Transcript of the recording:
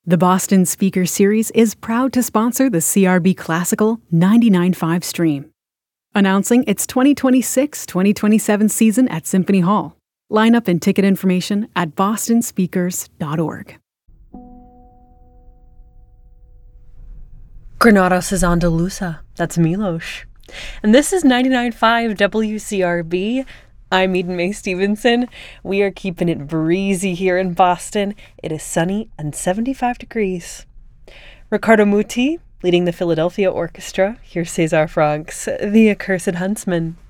The Boston Speaker Series is proud to sponsor the CRB Classical 99.5 stream. Announcing its 2026-2027 season at Symphony Hall. Lineup and ticket information at bostonspeakers.org. Granados is Andalusa. That's Milos. And this is 99.5 WCRB. I'm Eden Mae Stevenson. We are keeping it breezy here in Boston. It is sunny and 75 degrees. Riccardo Muti leading the Philadelphia Orchestra. Here's César Franck's The Accursed Huntsman.